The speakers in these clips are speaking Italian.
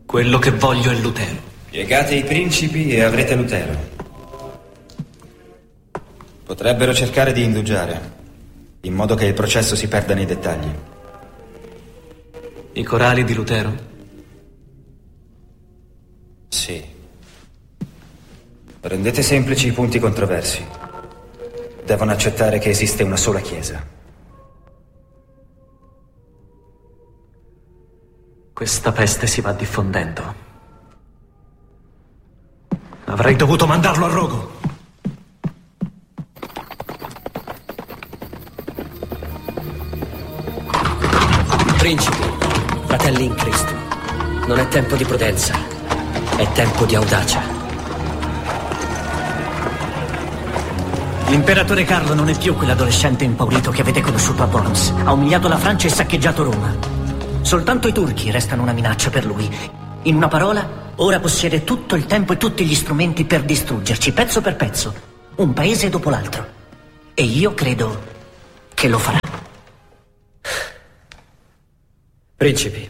Quello che voglio è Lutero. Piegate i principi e avrete Lutero. Potrebbero cercare di indugiare, in modo che il processo si perda nei dettagli. I corali di Lutero? Sì. Rendete semplici i punti controversi. Devono accettare che esiste una sola chiesa. Questa peste si va diffondendo. Avrei dovuto mandarlo a rogo. Principi, fratelli in Cristo, non è tempo di prudenza, è tempo di audacia. L'imperatore Carlo non è più quell'adolescente impaurito che avete conosciuto a Worms. Ha umiliato la Francia e saccheggiato Roma. Soltanto i turchi restano una minaccia per lui. In una parola, ora possiede tutto il tempo e tutti gli strumenti per distruggerci, pezzo per pezzo, un paese dopo l'altro. E io credo che lo farà. Principi,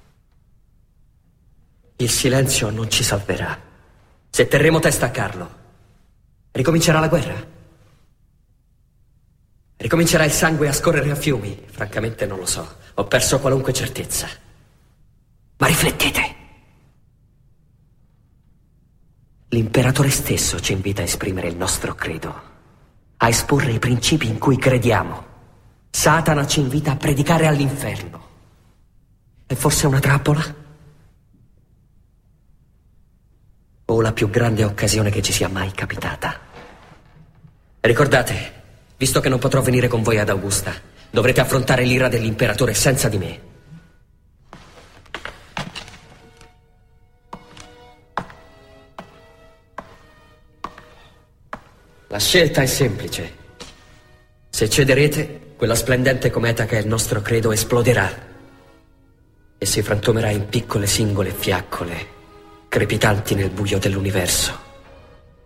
il silenzio non ci salverà. Se terremo testa a Carlo, ricomincerà la guerra. Ricomincerà il sangue a scorrere a fiumi. Francamente non lo so. Ho perso qualunque certezza. Ma riflettete. L'imperatore stesso ci invita a esprimere il nostro credo, a esporre i principi in cui crediamo. Satana ci invita a predicare all'inferno. È forse una trappola? O la più grande occasione che ci sia mai capitata? Ricordate, visto che non potrò venire con voi ad Augusta, dovrete affrontare l'ira dell'imperatore senza di me. La scelta è semplice. Se cederete, quella splendente cometa che è il nostro credo esploderà e si frantumerà in piccole singole fiaccole, crepitanti nel buio dell'universo.